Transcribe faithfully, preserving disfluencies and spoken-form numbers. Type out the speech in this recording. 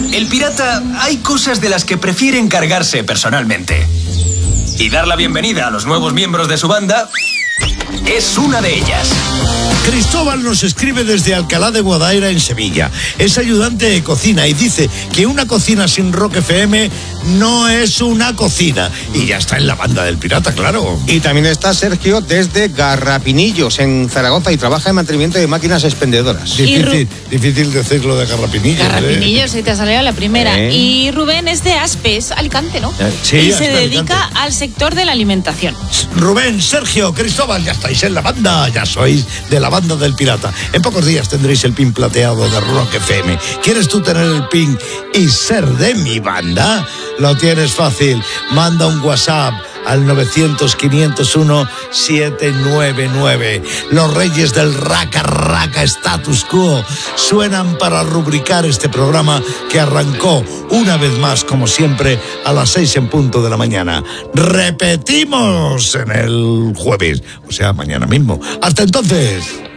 El pirata hay cosas de las que prefiere encargarse personalmente. Y dar la bienvenida a los nuevos miembros de su banda es una de ellas. Cristóbal nos escribe desde Alcalá de Guadaira, en Sevilla. Es ayudante de cocina y dice que una cocina sin Rock F M no es una cocina. Y ya está en la banda del pirata, claro. Y también está Sergio desde Garrapinillos, en Zaragoza, y trabaja en mantenimiento de máquinas expendedoras. Difícil, difícil decirlo de Garrapinillos. Garrapinillos, si te ha salido la primera. ¿Eh? Y Rubén es de Aspes, Alicante, ¿no? Sí, y hasta se dedica Alicante. al sector de la alimentación. Rubén, Sergio, Cristóbal, ya estáis en la banda, ya sois de la banda del pirata. En pocos días tendréis el pin plateado de Rock F M. ¿Quieres tú tener el pin y ser de mi banda? Lo tienes fácil. Manda un WhatsApp al novecientos, quinientos uno, setecientos noventa y nueve. Los reyes del Raka Raka Status Quo suenan para rubricar este programa que arrancó una vez más, como siempre, a las seis en punto de la mañana. Repetimos en el jueves, o sea, mañana mismo. Hasta entonces.